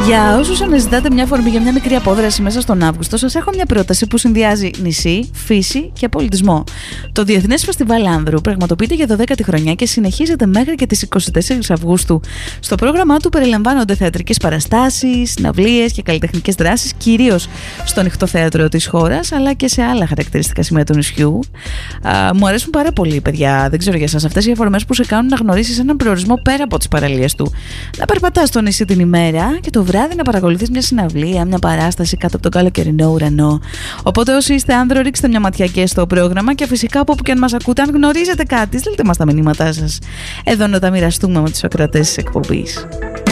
Για όσους αναζητάτε μια αφορμή για μια μικρή απόδραση μέσα στον Αύγουστο, σας έχω μια πρόταση που συνδυάζει νησί, φύση και πολιτισμό. Το Διεθνές Φεστιβάλ Άνδρου πραγματοποιείται για 12η χρονιά και συνεχίζεται μέχρι και τις 24 Αυγούστου. Στο πρόγραμμά του περιλαμβάνονται θεατρικές παραστάσεις, συναυλίες και καλλιτεχνικές δράσεις, κυρίως στο ανοιχτό θέατρο της χώρας, αλλά και σε άλλα χαρακτηριστικά σημεία του νησιού. Μου αρέσουν πάρα πολύ, παιδιά, δεν ξέρω για εσάς, αυτές οι αφορμές που σε κάνουν να γνωρίσεις έναν προορισμό πέρα από τις παραλίες του. Να περπατάς στο νησί την ημέρα και το βράδυ να παρακολουθείς μια συναυλία, μια παράσταση κάτω από τον καλοκαιρινό ουρανό. Οπότε όσοι είστε άνδρο, ρίξτε μια ματιά και στο πρόγραμμα και φυσικά από όπου και αν μας ακούτε, αν γνωρίζετε κάτι, στείλτε μας τα μηνύματά σας. Εδώ να τα μοιραστούμε με τους ακροατές της εκπομπής.